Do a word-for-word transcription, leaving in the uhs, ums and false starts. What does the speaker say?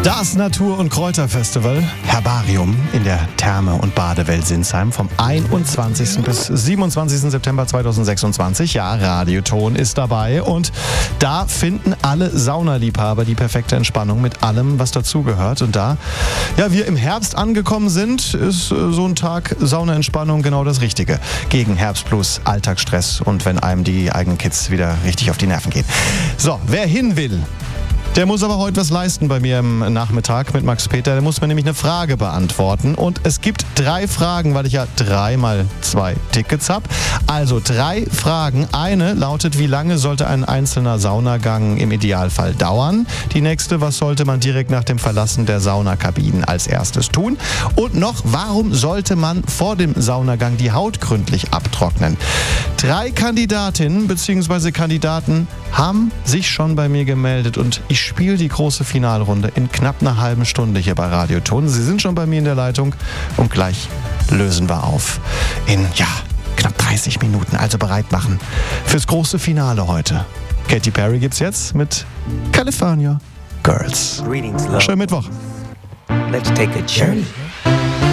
Das Natur- und Kräuterfestival Herbarium in der Therme- und Badewelt Sinsheim vom einundzwanzigsten bis siebenundzwanzigsten September zweitausendsechsundzwanzig. Ja, Radioton ist dabei und da finden alle Saunaliebhaber die perfekte Entspannung mit allem, was dazugehört. Und da ja, wir im Herbst angekommen sind, ist so ein Tag Saunaentspannung genau das Richtige. Gegen Herbstblues, Alltagsstress und wenn einem die eigenen Kids wieder richtig auf die Nerven gehen. So, wer hin will, der muss aber heute was leisten bei mir im Nachmittag mit Max Peter. Der muss mir nämlich eine Frage beantworten. Und es gibt drei Fragen, weil ich ja drei mal zwei Tickets habe. Also drei Fragen. Eine lautet, wie lange sollte ein einzelner Saunagang im Idealfall dauern? Die nächste, was sollte man direkt nach dem Verlassen der Saunakabinen als erstes tun? Und noch, warum sollte man vor dem Saunagang die Haut gründlich abtrocknen? Drei Kandidatinnen bzw. Kandidaten haben sich schon bei mir gemeldet und ich spiele die große Finalrunde in knapp einer halben Stunde hier bei Radioton. Sie sind schon bei mir in der Leitung und gleich lösen wir auf in, ja, knapp dreißig Minuten. Also bereit machen fürs große Finale heute. Katy Perry gibt's jetzt mit California Girls. Schönen Mittwoch. Let's take a journey.